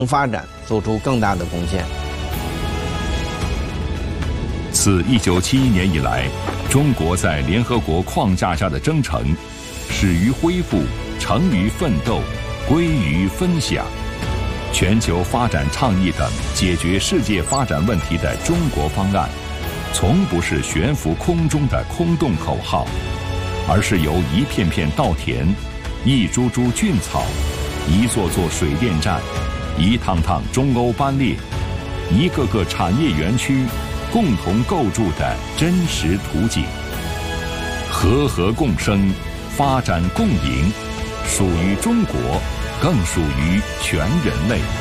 发展做出更大的贡献。 自1971年以来，中国在联合国框架下的征程，始于恢复，成于奋斗，归于分享。全球发展倡议等解决世界发展问题的中国方案，从不是悬浮空中的空洞口号，而是由一片片稻田、一株株菌草、一座座水电站、一趟趟中欧班列、一个个产业园区共同构筑的真实图景。和合共生，发展共赢，属于中国，更属于全人类。